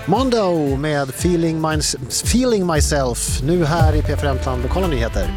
Mondo med Feeling Myself, nu här i P4 Jämtland, lokala nyheter.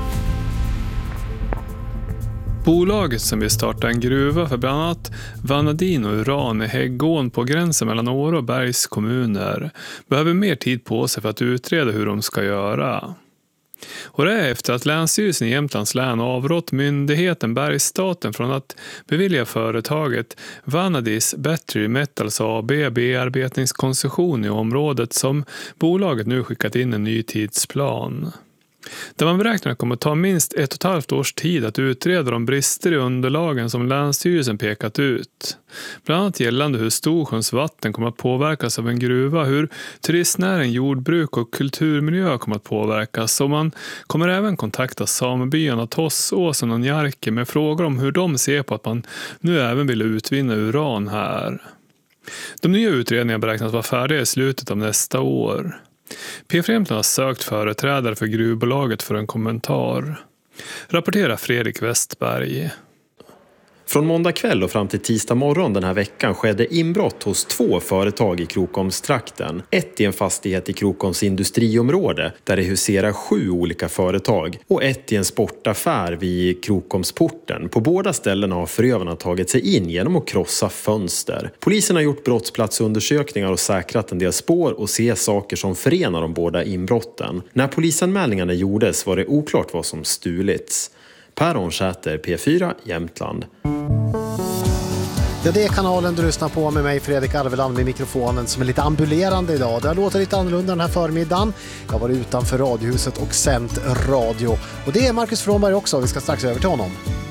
Bolaget som vill starta en gruva för bland annat vanadin och uran i Häggån på gränsen mellan Åre och Bergs kommuner behöver mer tid på sig för att utreda hur de ska göra. Och det är efter att Länsstyrelsen i Jämtlands län avrått myndigheten Bergsstaten från att bevilja företaget Vanadis Battery Metals AB bearbetningskoncession i området som bolaget nu skickat in en ny tidsplan. Där man beräknar kommer att ta minst 1,5 års tid att utreda de brister i underlagen som Länsstyrelsen pekat ut. Bland annat gällande hur Storsjöns vatten kommer att påverkas av en gruva, hur turistnäring, jordbruk och kulturmiljö kommer att påverkas, och man kommer även kontakta samebyarna Tossåsen och Njarke med frågor om hur de ser på att man nu även vill utvinna uran här. De nya utredningarna beräknas vara färdiga i slutet av nästa år. P4 Jämtland har sökt företrädare för gruvbolaget för en kommentar. Rapporterar Fredrik Westberg. Från måndag kväll och fram till tisdag morgon den här veckan skedde inbrott hos 2 företag i Krokomstrakten. Ett i en fastighet i Krokoms industriområde där det huserar 7 olika företag, och ett i en sportaffär vid Krokomsporten. På båda ställena har förövarna tagit sig in genom att krossa fönster. Polisen har gjort brottsplatsundersökningar och säkrat en del spår och ser saker som förenar de båda inbrotten. När polisanmälningarna gjordes var det oklart vad som stulits. Per Onsäter, P4 Jämtland. Ja, det är kanalen du lyssnar på med mig, Fredrik Arveland, med mikrofonen som är lite ambulerande idag. Det har låtit lite annorlunda den här förmiddagen. Jag har varit utanför radiohuset och sänt radio. Och det är Marcus Frånberg också, vi ska strax över till honom.